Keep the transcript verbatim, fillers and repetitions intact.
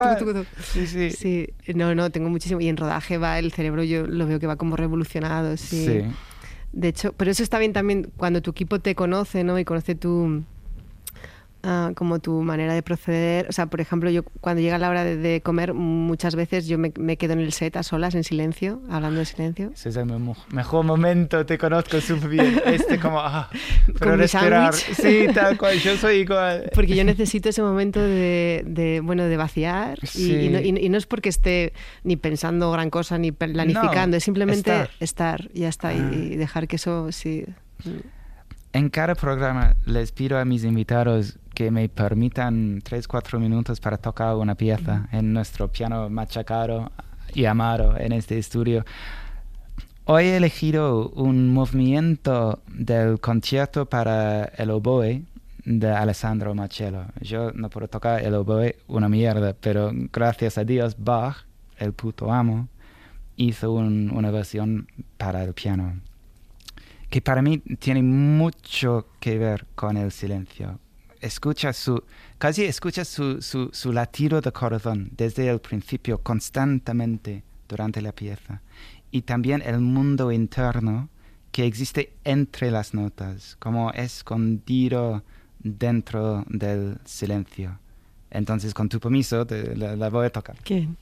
tucu, tucu, tucu. Sí, sí. Sí, no, no, tengo muchísimo. Y en rodaje va el cerebro, yo lo veo que va como revolucionado, sí. Sí. De hecho, pero eso está bien también cuando tu equipo te conoce, ¿no? Y conoce tu... Uh, como tu manera de proceder. O sea, por ejemplo, yo cuando llega la hora de, de comer, muchas veces yo me, me quedo en el set a solas, en silencio, hablando en silencio. Ese es el me- mejor momento, te conozco súper bien. Este como, ah, pero Con mi respirar. sándwich. Sí, tal cual, yo soy igual. Porque yo necesito ese momento de, de bueno, de vaciar. Y, Sí. y, no, y, y no es porque esté ni pensando gran cosa, ni planificando, No, es simplemente estar, estar ya está, ah. y, y dejar que eso, sí. En cada programa les pido a mis invitados que me permitan tres, cuatro minutos para tocar una pieza uh-huh. en nuestro piano machacado y amado en este estudio. Hoy he elegido un movimiento del concierto para el oboe de Alessandro Marcello. Yo no puedo tocar el oboe, una mierda, pero gracias a Dios Bach, el puto amo, hizo un, una versión para el piano, que para mí tiene mucho que ver con el silencio. Escucha su, casi escucha su, su, su latido de corazón desde el principio, constantemente durante la pieza. Y también el mundo interno que existe entre las notas, como escondido dentro del silencio. Entonces, con tu permiso, te, la, la voy a tocar. ¿Quién?